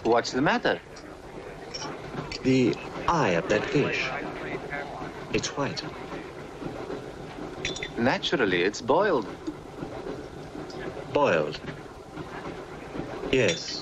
What's the matter? The eye of that fish. It's white. Naturally, it's boiled. Boiled. Yes.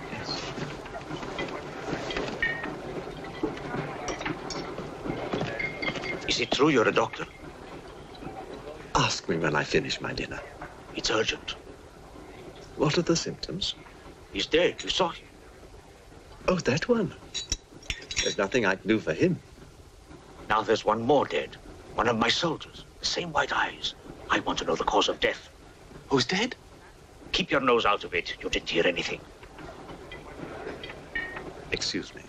Is it true you're a doctor? Ask me when I finish my dinner. It's urgent. What are the symptoms? He's dead. You saw him. Oh, that one. There's nothing I can do for him. Now there's one more dead. One of my soldiers. The same white eyes. I want to know the cause of death. Who's dead? Keep your nose out of it. You didn't hear anything. Excuse me.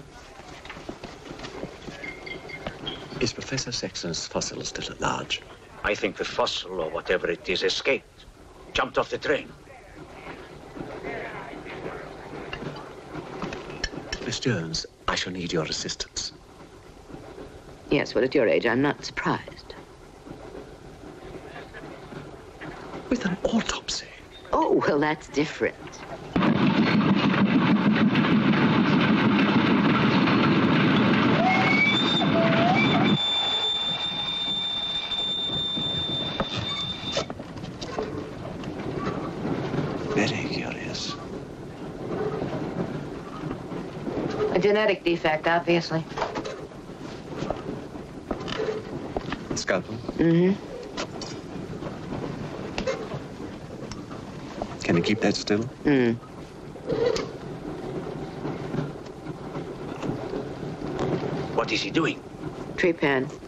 Is Professor Sexton's fossil still at large? I think the fossil, or whatever it is, escaped. Jumped off the train. Miss Jones, I shall need your assistance. Yes, well, at your age, I'm not surprised. With an autopsy? Oh, well, that's different. Very curious. A genetic defect, obviously. Scalpel? Mm-hmm. Can you keep that still? What is he doing? Tree pan.